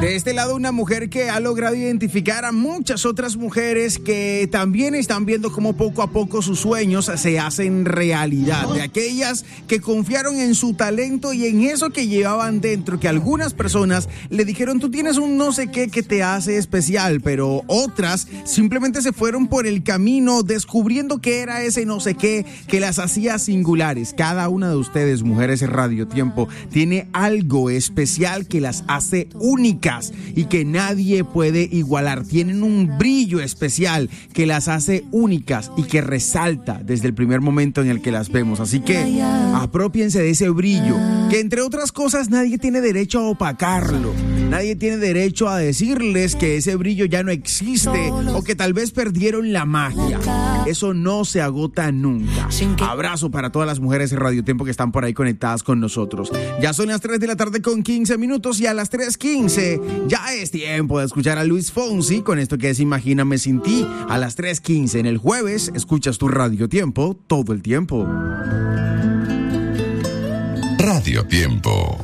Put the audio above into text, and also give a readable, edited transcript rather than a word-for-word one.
De este lado, una mujer que ha logrado identificar a muchas otras mujeres que también están viendo cómo poco a poco sus sueños se hacen realidad. De aquellas que confiaron en su talento y en eso que llevaban dentro, que algunas personas le dijeron: tú tienes un no sé qué que te hace especial, pero otras simplemente se fueron por el camino descubriendo qué era ese no sé qué que las hacía singulares. Cada una de ustedes, mujeres en Radio Tiempo, tiene algo especial que las hace únicas y que nadie puede igualar. Tienen un brillo especial que las hace únicas y que resalta desde el primer momento en el que las vemos. Así que apropiense de ese brillo, que entre otras cosas nadie tiene derecho a opacarlo. Nadie tiene derecho a decirles que ese brillo ya no existe o que tal vez perdieron la magia. Eso no se agota nunca. Abrazo para todas las mujeres de Radio Tiempo que están por ahí conectadas con nosotros. Ya son las 3 de la tarde con 15 minutos y a las 3:15 ya es tiempo de escuchar a Luis Fonsi con esto que es Imagíname Sin Ti. A las 3:15 en el jueves escuchas tu Radio Tiempo todo el tiempo. Radio Tiempo.